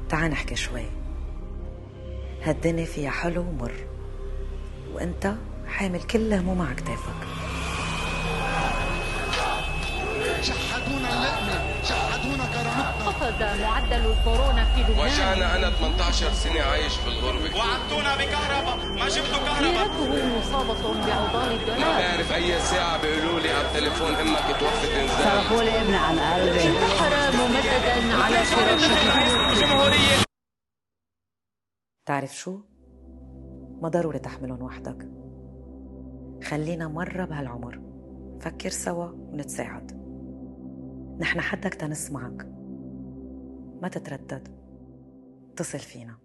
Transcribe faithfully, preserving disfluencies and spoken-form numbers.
تعال نحكي شوي. هالدنيا فيها حلو ومر، وانت حامل كل هموم على كتافك. شحدونا اللقمة، شحدونا كرامتنا. خفض معدل الكورونا في لبنان. وجعنا أنا ثمانية عشر سنة عايش في الغربة. وعدتونا بكهرباء، ما جبتوا كهرباء. سيرته مصابة بعضال الدولار. ما بعرف أي ساعة بيقولوا لي على التليفون إمك توفت إنزال. صرفوا لي ابني عن قلبي. البحر ممددا على شرف الجمهورية. تعرف شو؟ ما ضروري تحملهم وحدك. خلينا مرة بهالعمر فكر سوا ونتساعد. نحن حدك تنسمعك، ما تتردد، اتصل فينا.